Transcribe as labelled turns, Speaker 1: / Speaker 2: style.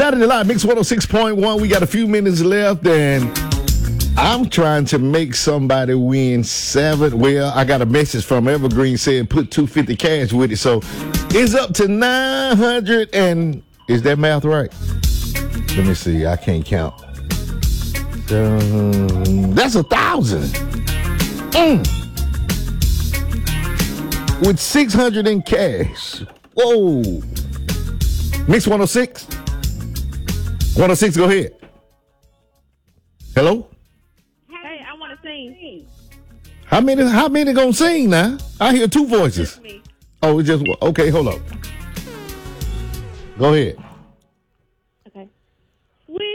Speaker 1: Saturday Live, Mix 106.1. We got a few minutes left, and I'm trying to make somebody win seven. Well, I got a message from Evergreen saying put $250 cash with it. So it's up to 900 and is that math right? Let me see. I can't count. That's 1,000. With 600 in cash. Whoa. Mix 106. 106, go ahead. Hello?
Speaker 2: Hey, I want to sing.
Speaker 1: How many gonna sing now? I hear two voices.
Speaker 2: Just me.
Speaker 1: Oh, it's just okay, hold up. Go ahead.